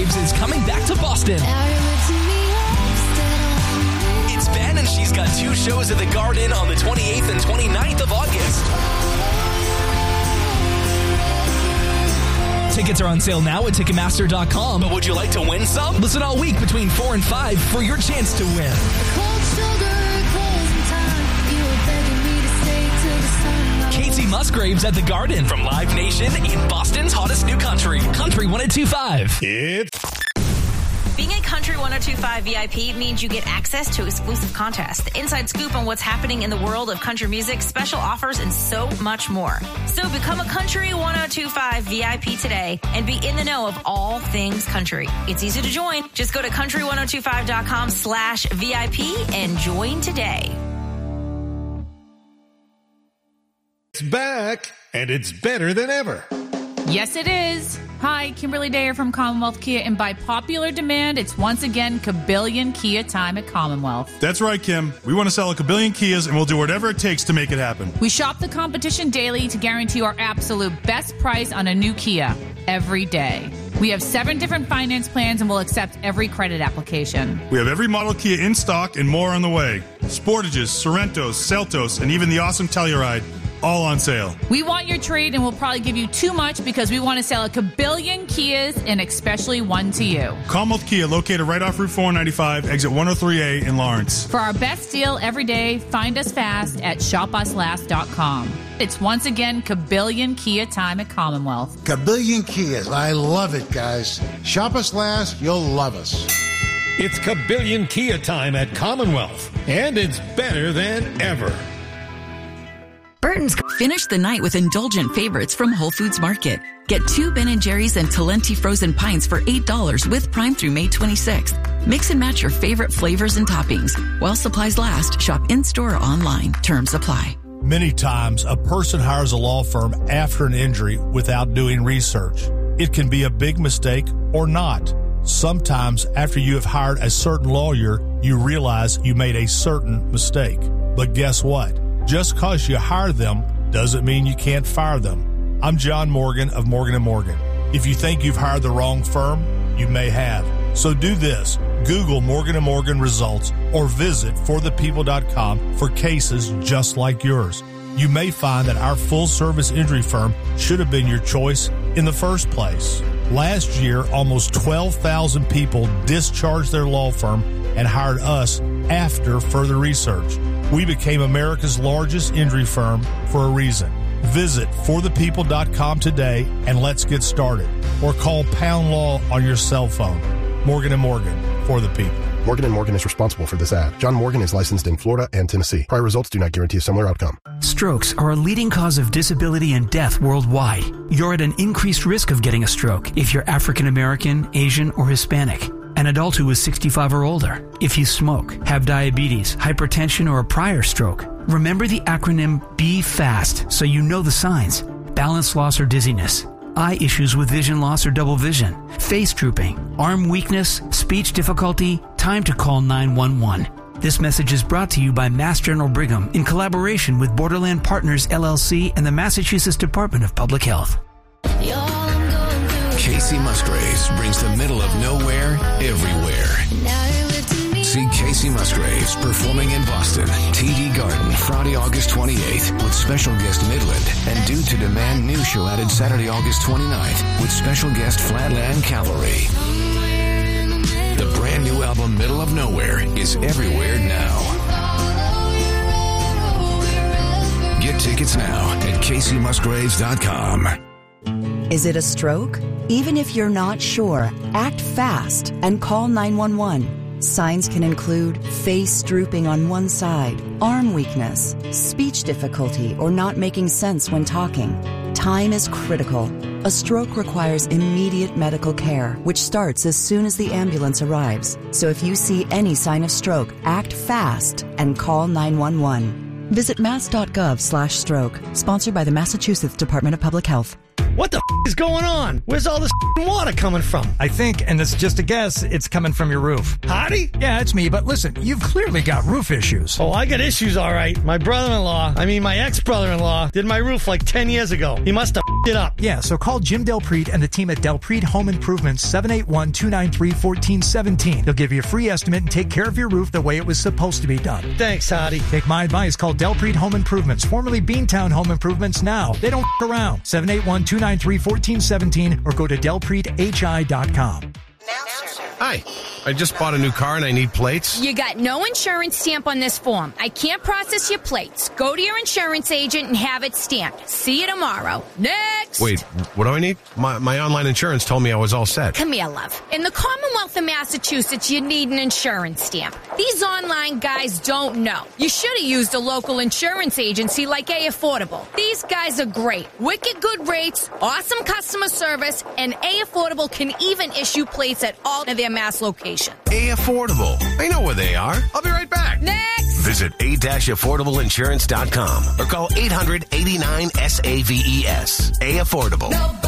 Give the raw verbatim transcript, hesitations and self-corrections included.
Musgraves is coming back to Boston. It's Ben, and she's got two shows at the Garden on the twenty-eighth and twenty-ninth of August. Tickets are on sale now at Ticketmaster dot com. But would you like to win some? Listen all week between four and five for your chance to win. Casey Musgraves at the Garden from Live Nation in Boston's hottest new country, Country one oh two five. It's Being a Country one oh two five V I P means you get access to exclusive contests, the inside scoop on what's happening in the world of country music, special offers, and so much more. So become a Country one oh two five V I P today and be in the know of all things country. It's easy to join. Just go to country one oh two five dot com slash V I P and join today. It's back, and it's better than ever. Yes, it is. Hi, Kimberly Dayer from Commonwealth Kia, and by popular demand, it's once again Kabillion Kia time at Commonwealth. That's right, Kim. We want to sell a Kabillion Kias, and we'll do whatever it takes to make it happen. We shop the competition daily to guarantee our absolute best price on a new Kia every day. We have seven different finance plans, and we'll accept every credit application. We have every model Kia in stock and more on the way. Sportages, Sorrentos, Seltos, and even the awesome Telluride. All on sale. We want your trade, and we'll probably give you too much because we want to sell a Kabillion Kias, and especially one to you. Commonwealth Kia, located right off Route four ninety-five, exit one oh three A in Lawrence. For our best deal every day, find us fast at shop us last dot com. It's once again Kabillion Kia time at Commonwealth. Kabillion Kias. I love it, guys. Shop us last, you'll love us. It's Kabillion Kia time at Commonwealth, and it's better than ever. Burton's finished the night with indulgent favorites from Whole Foods Market. Get two Ben and Jerry's and Talenti frozen pints for eight dollars with Prime through May twenty-sixth. Mix and match your favorite flavors and toppings. While supplies last, shop in-store or online. Terms apply. Many times, a person hires a law firm after an injury without doing research. It can be a big mistake or not. Sometimes, after you have hired a certain lawyer, you realize you made a certain mistake. But guess what? Just because you hire them doesn't mean you can't fire them. I'm John Morgan of Morgan and Morgan. If you think you've hired the wrong firm, you may have. So do this. Google Morgan and Morgan results or visit for the people dot com for cases just like yours. You may find that our full-service injury firm should have been your choice in the first place. Last year, almost twelve thousand people discharged their law firm and hired us after further research. We became America's largest injury firm for a reason. Visit for the people dot com today and let's get started. Or call Pound Law on your cell phone. Morgan and Morgan, for the people. Morgan and Morgan is responsible for this ad. John Morgan is licensed in Florida and Tennessee. Prior results do not guarantee a similar outcome. Strokes are a leading cause of disability and death worldwide. You're at an increased risk of getting a stroke if you're African American, Asian, or Hispanic. An adult who is sixty-five or older. If you smoke, have diabetes, hypertension, or a prior stroke. Remember the acronym B FAST so you know the signs. Balance loss or dizziness. Eye issues with vision loss or double vision. Face drooping. Arm weakness. Speech difficulty. Time to call nine one one. This message is brought to you by Mass General Brigham in collaboration with Borderland Partners, L L C and the Massachusetts Department of Public Health. Casey Musgraves brings the middle of nowhere everywhere. See Casey Musgraves performing in Boston, T D Garden, Friday, August twenty-eighth with special guest Midland, and Due to Demand new show added Saturday, August twenty-ninth with special guest Flatland Cavalry. The brand new album Middle of Nowhere is everywhere now. Get tickets now at casey musgraves dot com. Is it a stroke? Even if you're not sure, act fast and call nine one one. Signs can include face drooping on one side, arm weakness, speech difficulty, or not making sense when talking. Time is critical. A stroke requires immediate medical care, which starts as soon as the ambulance arrives. So if you see any sign of stroke, act fast and call nine one one. Visit mass dot gov slash stroke. Sponsored by the Massachusetts Department of Public Health. What the f*** is going on? Where's all this water coming from? I think, and it's just a guess, it's coming from your roof. Hottie? Yeah, it's me, but listen, you've clearly got roof issues. Oh, I got issues, all right. My brother-in-law, I mean my ex-brother-in-law, did my roof like ten years ago. He must have it up. Yeah, so call Jim Delpreet and the team at Delpreet Home Improvements, seven eight one, two nine three, one four one seven. They'll give you a free estimate and take care of your roof the way it was supposed to be done. Thanks, Hottie. Take my advice, call Delpreet Home Improvements, formerly Beantown Home Improvements now. They don't f*** around. seven eight one, two nine three, one four one seven or go to delpreet h i dot com. Hi, I just bought a new car and I need plates. You got no insurance stamp on this form. I can't process your plates. Go to your insurance agent and have it stamped. See you tomorrow. Next! Wait, what do I need? My, my online insurance told me I was all set. Come here, love. In the Commonwealth of Massachusetts, you need an insurance stamp. These online guys don't know. You should have used a local insurance agency like A Affordable. These guys are great. Wicked good rates, awesome customer service, and A Affordable can even issue plates at all of their Mass locations. A Affordable. I know where they are. I'll be right back. Next! Visit a dash affordable insurance dot com or call eight hundred, eighty-nine, S A V E S. A Affordable. Nobody